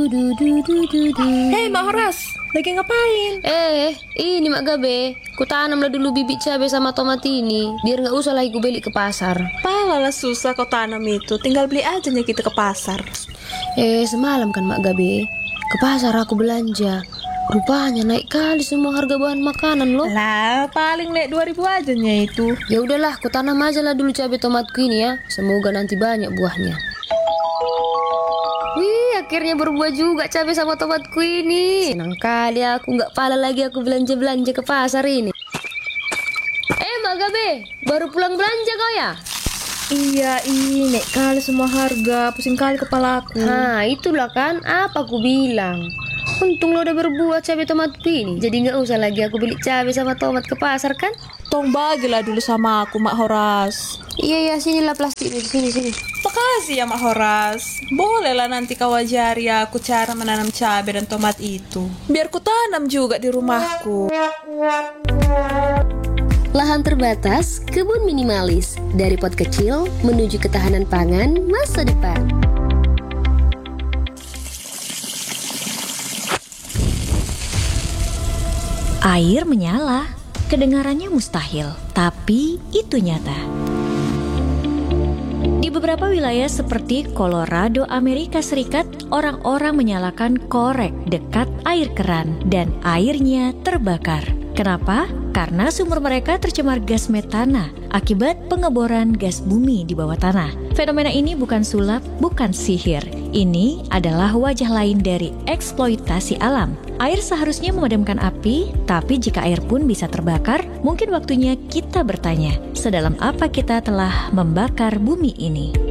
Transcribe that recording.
Hei Mak Horas, lagi ngapain? Ini Mak Gabe, ku tanamlah dulu bibit cabai sama tomat ini, biar nggak usah lagi ku beli ke pasar. Palalah susah kau tanam itu, tinggal beli aja nya kita ke pasar. Semalam kan Mak Gabe, ke pasar aku belanja. Rupanya naik kali semua harga bahan makanan loh. Lah, paling naik 2.000 aja nya itu. Ya udahlah, ku tanam aja lah dulu cabai tomatku ini ya. Semoga nanti banyak buahnya. Wih, akhirnya berbuah juga cabai sama tomatku ini. Senang kali aku, nggak pala lagi aku belanja-belanja ke pasar ini. Mak Gabe, baru pulang belanja kau ya? Iya, ini naik kali semua harga, pusing kali kepalaku. Itulah kan apa aku bilang. Untung lo udah berbuah cabai tomatku ini, jadi nggak usah lagi aku beli cabai sama tomat ke pasar kan? Tong bagilah dulu sama aku Mak Horas. Iya, sinilah plastiknya, sini. Makasih ya Mak Horas. Bolehlah nanti kau ajari aku cara menanam cabai dan tomat itu, biar ku tanam juga di rumahku. Lahan terbatas, kebun minimalis. Dari pot kecil menuju ketahanan pangan masa depan. Air menyala. Kedengarannya mustahil, tapi itu nyata. Di beberapa wilayah seperti Colorado, Amerika Serikat, orang-orang menyalakan korek dekat air keran dan airnya terbakar. Kenapa? Karena sumur mereka tercemar gas metana akibat pengeboran gas bumi di bawah tanah. Fenomena ini bukan sulap, bukan sihir. Ini adalah wajah lain dari eksploitasi alam. Air seharusnya memadamkan api, tapi jika air pun bisa terbakar, mungkin waktunya kita bertanya, sedalam apa kita telah membakar bumi ini?